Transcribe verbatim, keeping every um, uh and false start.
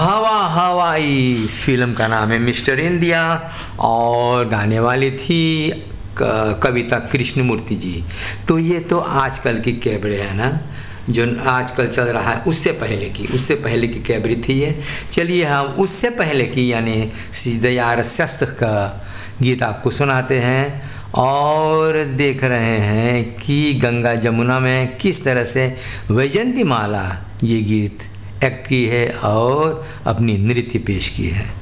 हवा हवाई फिल्म का नाम है मिस्टर इंडिया, और गाने वाली थी कविता कृष्णमूर्ति जी। तो ये तो आजकल की कैबरे है ना, जो आजकल चल रहा है, उससे पहले की उससे पहले की कैबरी थी ये। चलिए हम उससे पहले की यानी सिद्धयार शस्त्र का गीत आपको सुनाते हैं, और देख रहे हैं कि गंगा जमुना में किस तरह से वैजयंती माला ये गीत एक्ट की है और अपनी नृत्य पेश की है।